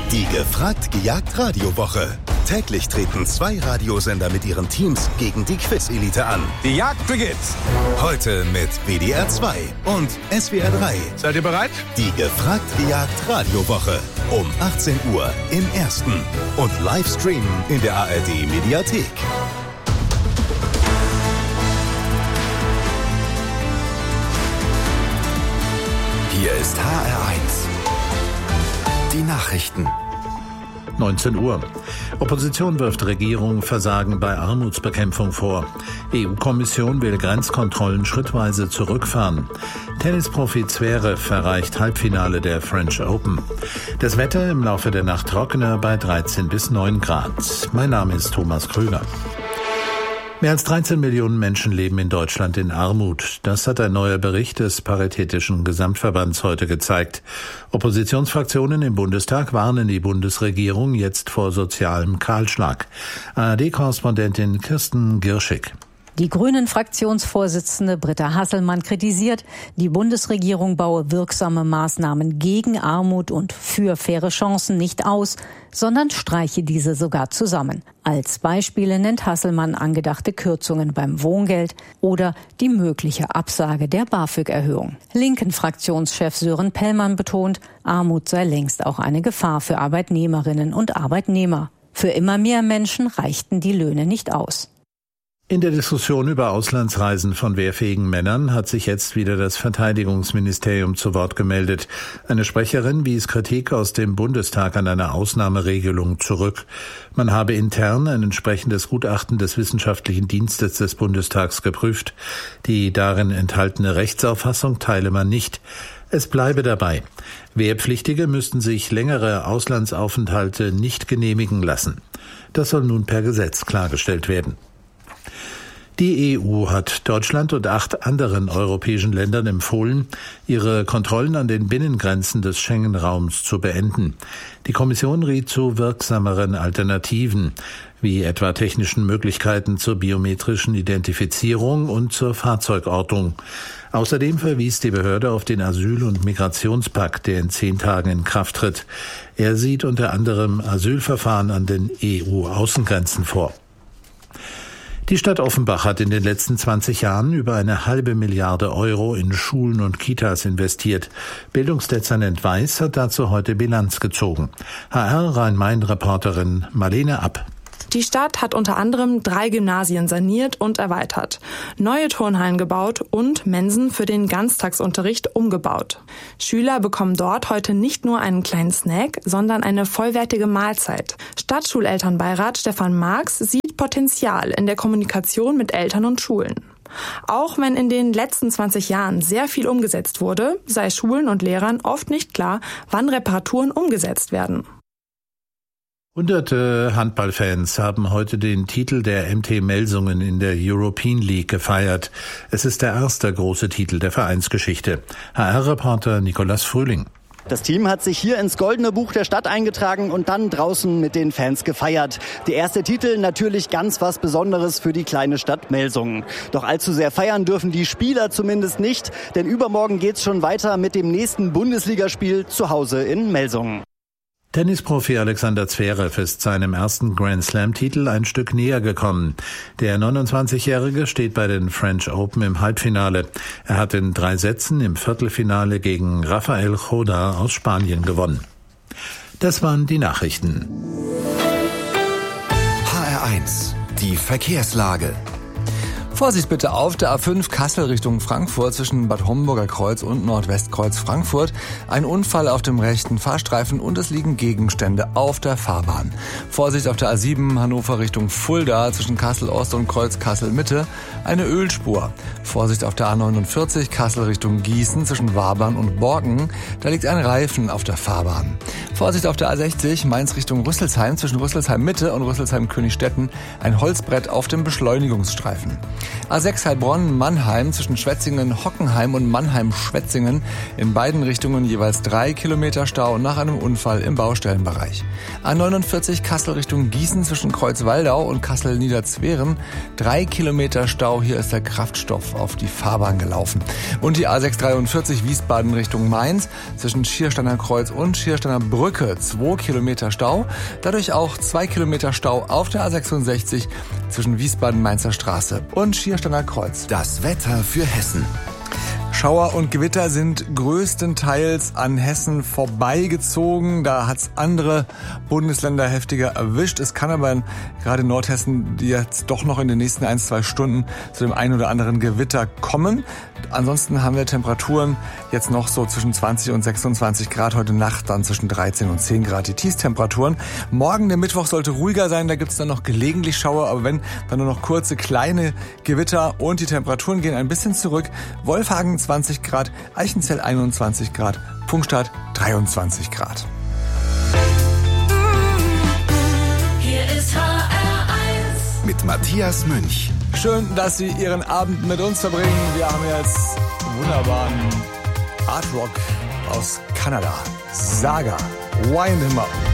Die Gefragt-Gejagt-Radiowoche. Täglich treten 2 Radiosender mit ihren Teams gegen die Quiz-Elite an. Die Jagd beginnt. Heute mit WDR 2 und SWR 3. Seid ihr bereit? Die Gefragt-Gejagt-Radiowoche. Um 18 Uhr im Ersten. Und Livestream in der ARD-Mediathek. Hier ist HR1. Die Nachrichten. 19 Uhr. Opposition wirft Regierung Versagen bei Armutsbekämpfung vor. EU-Kommission will Grenzkontrollen schrittweise zurückfahren. Tennisprofi Zverev erreicht Halbfinale der French Open. Das Wetter im Laufe der Nacht trockener bei 13 bis 9 Grad. Mein Name ist Thomas Krüger. Mehr als 13 Millionen Menschen leben in Deutschland in Armut. Das hat ein neuer Bericht des Paritätischen Gesamtverbands heute gezeigt. Oppositionsfraktionen im Bundestag warnen die Bundesregierung jetzt vor sozialem Kahlschlag. ARD-Korrespondentin Kirsten Girschig. Die Grünen-Fraktionsvorsitzende Britta Hasselmann kritisiert, die Bundesregierung baue wirksame Maßnahmen gegen Armut und für faire Chancen nicht aus, sondern streiche diese sogar zusammen. Als Beispiele nennt Hasselmann angedachte Kürzungen beim Wohngeld oder die mögliche Absage der BAföG-Erhöhung. Linken-Fraktionschef Sören Pellmann betont, Armut sei längst auch eine Gefahr für Arbeitnehmerinnen und Arbeitnehmer. Für immer mehr Menschen reichten die Löhne nicht aus. In der Diskussion über Auslandsreisen von wehrfähigen Männern hat sich jetzt wieder das Verteidigungsministerium zu Wort gemeldet. Eine Sprecherin wies Kritik aus dem Bundestag an einer Ausnahmeregelung zurück. Man habe intern ein entsprechendes Gutachten des Wissenschaftlichen Dienstes des Bundestags geprüft. Die darin enthaltene Rechtsauffassung teile man nicht. Es bleibe dabei. Wehrpflichtige müssten sich längere Auslandsaufenthalte nicht genehmigen lassen. Das soll nun per Gesetz klargestellt werden. Die EU hat Deutschland und 8 anderen europäischen Ländern empfohlen, ihre Kontrollen an den Binnengrenzen des Schengen-Raums zu beenden. Die Kommission riet zu wirksameren Alternativen, wie etwa technischen Möglichkeiten zur biometrischen Identifizierung und zur Fahrzeugortung. Außerdem verwies die Behörde auf den Asyl- und Migrationspakt, der in 10 Tagen in Kraft tritt. Er sieht unter anderem Asylverfahren an den EU-Außengrenzen vor. Die Stadt Offenbach hat in den letzten 20 Jahren über eine $500 Millionen in Schulen und Kitas investiert. Bildungsdezernent Weiß hat dazu heute Bilanz gezogen. HR Rhein-Main-Reporterin Marlene App. Die Stadt hat unter anderem 3 Gymnasien saniert und erweitert, neue Turnhallen gebaut und Mensen für den Ganztagsunterricht umgebaut. Schüler bekommen dort heute nicht nur einen kleinen Snack, sondern eine vollwertige Mahlzeit. Stadtschulelternbeirat Stefan Marx sieht Potenzial in der Kommunikation mit Eltern und Schulen. Auch wenn in den letzten 20 Jahren sehr viel umgesetzt wurde, sei Schulen und Lehrern oft nicht klar, wann Reparaturen umgesetzt werden. Hunderte Handballfans haben heute den Titel der MT Melsungen in der European League gefeiert. Es ist der erste große Titel der Vereinsgeschichte. HR-Reporter Nikolas Frühling. Das Team hat sich hier ins Goldene Buch der Stadt eingetragen und dann draußen mit den Fans gefeiert. Der erste Titel natürlich ganz was Besonderes für die kleine Stadt Melsungen. Doch allzu sehr feiern dürfen die Spieler zumindest nicht, denn übermorgen geht's schon weiter mit dem nächsten Bundesligaspiel zu Hause in Melsungen. Tennisprofi Alexander Zverev ist seinem ersten Grand-Slam-Titel ein Stück näher gekommen. Der 29-Jährige steht bei den French Open im Halbfinale. Er hat in 3 Sätzen im Viertelfinale gegen Rafael Joda aus Spanien gewonnen. Das waren die Nachrichten. HR1, die Verkehrslage. Vorsicht bitte auf der A5 Kassel Richtung Frankfurt zwischen Bad Homburger Kreuz und Nordwestkreuz Frankfurt. Ein Unfall auf dem rechten Fahrstreifen und es liegen Gegenstände auf der Fahrbahn. Vorsicht auf der A7 Hannover Richtung Fulda zwischen Kassel Ost und Kreuz Kassel Mitte. Eine Ölspur. Vorsicht auf der A49 Kassel Richtung Gießen zwischen Wabern und Borken. Da liegt ein Reifen auf der Fahrbahn. Vorsicht auf der A60 Mainz Richtung Rüsselsheim zwischen Rüsselsheim Mitte und Rüsselsheim Königstetten. Ein Holzbrett auf dem Beschleunigungsstreifen. A6 Heilbronn-Mannheim zwischen Schwetzingen-Hockenheim und Mannheim-Schwetzingen. In beiden Richtungen jeweils 3 Kilometer Stau nach einem Unfall im Baustellenbereich. A49 Kassel Richtung Gießen zwischen Kreuzwaldau und Kassel-Niederzweren. 3 Kilometer Stau, hier ist der Kraftstoff auf die Fahrbahn gelaufen. Und die A643 Wiesbaden Richtung Mainz zwischen Schiersteiner Kreuz und Schiersteiner Brücke Brücke 2 Kilometer Stau. Dadurch auch 2 Kilometer Stau auf der A66 zwischen Wiesbaden-Mainzer Straße und Schiersteiner Kreuz. Das Wetter für Hessen. Schauer und Gewitter sind größtenteils an Hessen vorbeigezogen. Da hat's andere Bundesländer heftiger erwischt. Es kann aber gerade in Nordhessen jetzt doch noch in den nächsten 1-2 Stunden zu dem einen oder anderen Gewitter kommen. Ansonsten haben wir Temperaturen jetzt noch so zwischen 20 und 26 Grad. Heute Nacht dann zwischen 13 und 10 Grad die Tiefstemperaturen. Morgen, der Mittwoch, sollte ruhiger sein. Da gibt's dann noch gelegentlich Schauer. Aber wenn, dann nur noch kurze, kleine Gewitter und die Temperaturen gehen ein bisschen zurück. Wolfhagen 20 Grad, Eichenzell 21 Grad, Pfungstadt 23 Grad. Hier ist HR1 mit Matthias Münch. Schön, dass Sie Ihren Abend mit uns verbringen. Wir haben jetzt wunderbaren Art Rock aus Kanada. Saga, Wind Him Up.